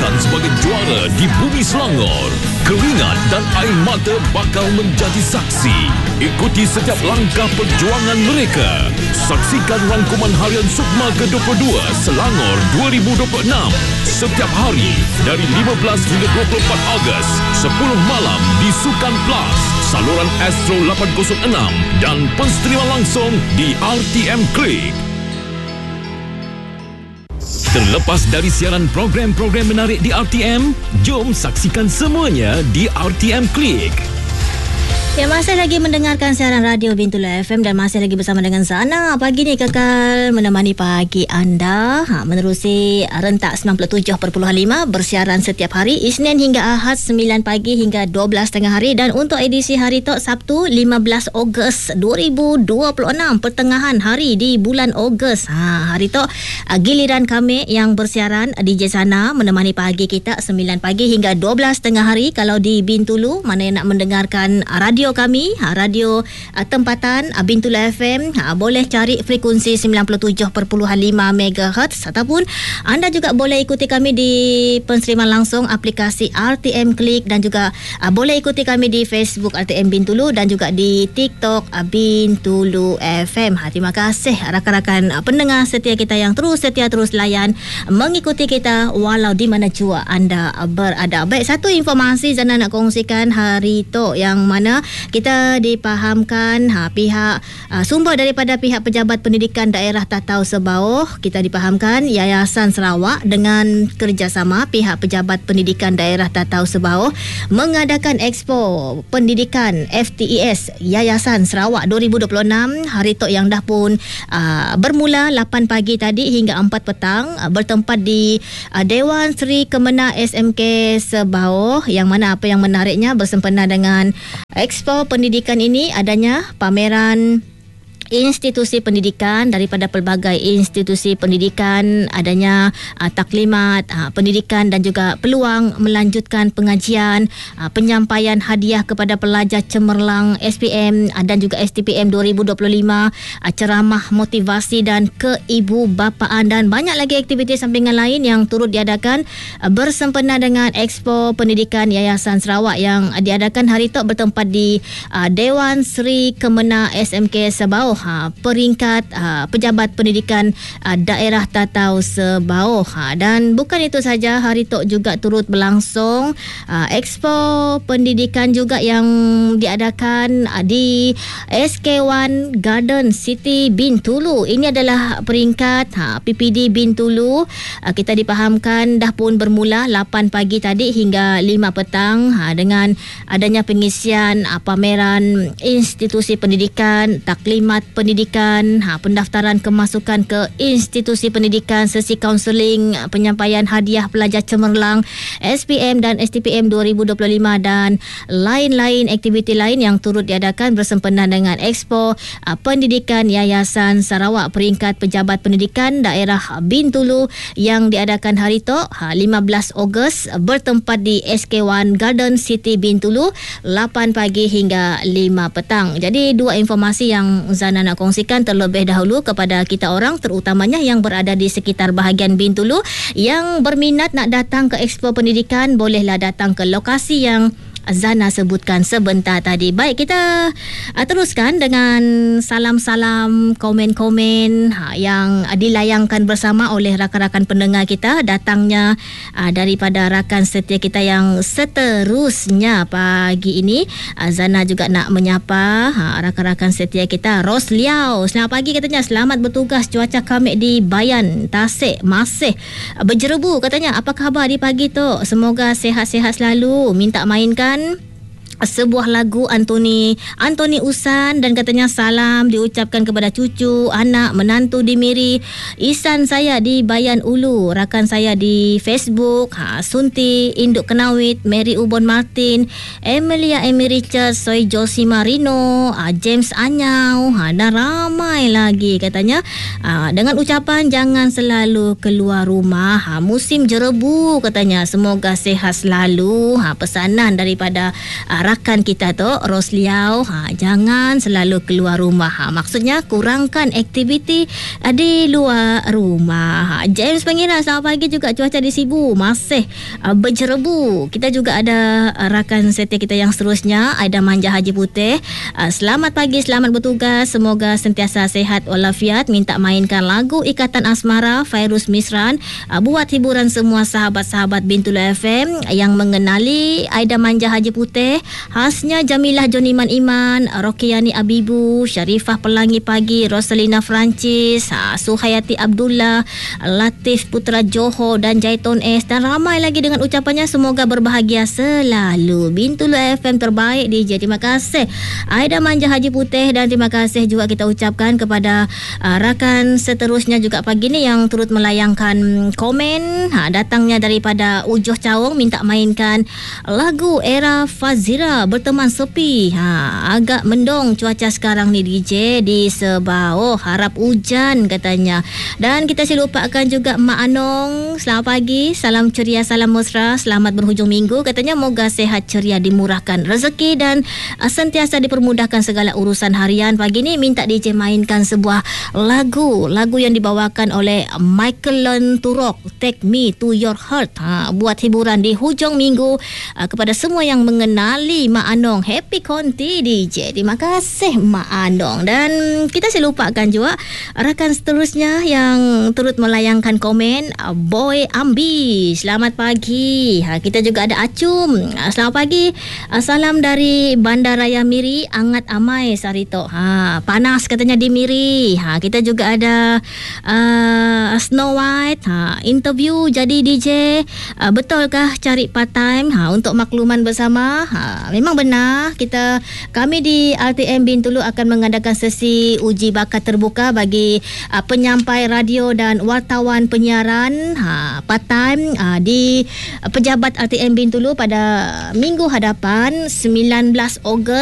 dinyatakan sebagai juara di Bumi Selangor. Keringat dan air mata bakal menjadi saksi. Ikuti setiap langkah perjuangan mereka. Saksikan rangkuman harian Sukma ke-22 Selangor 2026 setiap hari dari 15 hingga 24 Ogos 10 malam di Sukan Plus, saluran Astro 806 dan penstreaman langsung di RTM Klik. Terlepas dari siaran program-program menarik di RTM, jom saksikan semuanya di RTM Klik. Ya, masih lagi mendengarkan siaran radio Bintulu FM dan masih lagi bersama dengan Zana. Pagi ni kekal menemani pagi anda menerusi rentak 97.5 bersiaran setiap hari Isnin hingga Ahad 9 pagi hingga 12 tengah hari, dan untuk edisi hari tok Sabtu 15 Ogos 2026 pertengahan hari di bulan Ogos. Hari tok giliran kami yang bersiaran DJ Zana menemani pagi kita 9 pagi hingga 12 tengah hari. Kalau di Bintulu mana yang nak mendengarkan radio kami, radio tempatan Bintulu FM, boleh cari frekuensi 97.5 MHz, ataupun anda juga boleh ikuti kami di penstreaman langsung aplikasi RTM Klik, dan juga boleh ikuti kami di Facebook RTM Bintulu dan juga di TikTok Bintulu FM. Terima kasih rakan-rakan pendengar setia kita yang terus layan mengikuti kita walau di mana jua anda berada. Baik, satu informasi Zana nak kongsikan hari tu yang mana kita dipahamkan pihak sumber daripada pihak Pejabat Pendidikan Daerah Tatau Sebauh, kita dipahamkan Yayasan Sarawak dengan kerjasama pihak Pejabat Pendidikan Daerah Tatau Sebauh mengadakan Expo Pendidikan FTES Yayasan Sarawak 2026. Hari tu yang dah pun bermula 8 pagi tadi hingga 4 petang, bertempat di Dewan Seri Kemenang SMK Sebauh, yang mana apa yang menariknya bersempena dengan Expo Pendidikan ini adanya pameran institusi pendidikan daripada pelbagai institusi pendidikan, adanya taklimat pendidikan dan juga peluang melanjutkan pengajian, penyampaian hadiah kepada pelajar cemerlang SPM dan juga STPM 2025, ceramah motivasi dan keibubapaan, dan banyak lagi aktiviti sampingan lain yang turut diadakan bersempena dengan Expo Pendidikan Yayasan Sarawak yang diadakan hari itu bertempat di Dewan Seri Kemenang SMK Sebauh, peringkat Pejabat Pendidikan Daerah Tatau Sebauh. Dan bukan itu saja, hari tu juga turut berlangsung Expo Pendidikan juga yang diadakan di SK1 Garden City Bintulu. Ini adalah peringkat PPD Bintulu. Kita dipahamkan dah pun bermula 8 pagi tadi hingga 5 petang dengan adanya pengisian pameran institusi pendidikan, taklimat pendidikan, pendaftaran kemasukan ke institusi pendidikan, sesi kaunseling, penyampaian hadiah pelajar cemerlang SPM dan STPM 2025 dan lain-lain aktiviti lain yang turut diadakan bersempena dengan Expo Pendidikan Yayasan Sarawak peringkat Pejabat Pendidikan Daerah Bintulu yang diadakan hari tu 15 Ogos bertempat di SK1 Garden City Bintulu 8 pagi hingga 5 petang. Jadi dua informasi yang Zana nak kongsikan terlebih dahulu kepada kita orang, terutamanya yang berada di sekitar bahagian Bintulu yang berminat nak datang ke Expo Pendidikan, bolehlah datang ke lokasi yang Zana sebutkan sebentar tadi. Baik, kita teruskan dengan salam-salam, komen-komen yang dilayangkan bersama oleh rakan-rakan pendengar kita, datangnya daripada rakan setia kita yang seterusnya pagi ini. Zana juga nak menyapa rakan-rakan setia kita. Ros Liao, selamat pagi katanya, selamat bertugas, cuaca kami di Bayan Tasik masih berjerebu katanya. Apa khabar di pagi tu? Semoga sihat-sihat selalu. Minta mainkan sebuah lagu Antoni Usan dan katanya salam diucapkan kepada cucu, anak, menantu di Miri, Isan saya di Bayan Ulu, rakan saya di Facebook, Sunti, Induk Kenawit, Mary Ubon Martin, Emilia Amy Richard, Soy Josie Marino, James Anyau, dan ramai lagi katanya, dengan ucapan jangan selalu keluar rumah, musim jerebu katanya, semoga sehat selalu. Pesanan daripada rakan kita tu Rosliau, jangan selalu keluar rumah. Maksudnya kurangkan aktiviti di luar rumah. James Pangira, selamat pagi juga. Cuaca di Sibu masih berjerebu. Kita juga ada rakan setia kita yang seterusnya, Aida Manja Haji Putih. Selamat pagi, selamat bertugas. Semoga sentiasa sehat walafiat. Minta mainkan lagu Ikatan Asmara Fairuz Misran buat hiburan semua sahabat-sahabat Bintulu FM yang mengenali Aida Manja Haji Putih. Khasnya Jamilah Joniman Iman, Rokiani Abibu, Syarifah Pelangi Pagi, Rosalina Francis, Suhayati Abdullah, Latif Putra Johor dan Jaiton S, dan ramai lagi dengan ucapannya semoga berbahagia selalu. Bintulu FM terbaik DJ. Terima kasih Aida Manja Haji Putih, dan terima kasih juga kita ucapkan kepada rakan seterusnya juga pagi ni yang turut melayangkan komen. Datangnya daripada Ujoh Cawong, minta mainkan lagu Era Fazira Berteman Sepi. Agak mendung cuaca sekarang ni DJ di Sebao, harap hujan katanya. Dan kita silupakan juga Mak Anong, selamat pagi, salam ceria, salam mesra, selamat berhujung minggu katanya. Moga sehat ceria, dimurahkan rezeki dan sentiasa dipermudahkan segala urusan harian. Pagi ni minta DJ mainkan sebuah lagu yang dibawakan oleh Michael Lenturok, Take Me to Your Heart, buat hiburan di hujung minggu kepada semua yang mengenali Mak Anong. Happy Konti DJ. Terima kasih Mak Anong. Dan kita lupakan juga rakan seterusnya yang turut melayangkan komen, Boy Ambi, selamat pagi. Kita juga ada Acum, selamat pagi. Salam dari Bandaraya Miri, Angat Amai Sarito. Panas katanya di Miri. Kita juga ada Snow White, interview jadi DJ, betulkah cari part time? Untuk makluman bersama, memang benar kami di RTM Bintulu akan mengadakan sesi uji bakat terbuka bagi penyampai radio dan wartawan penyiaran part time di pejabat RTM Bintulu pada minggu hadapan 19 Ogos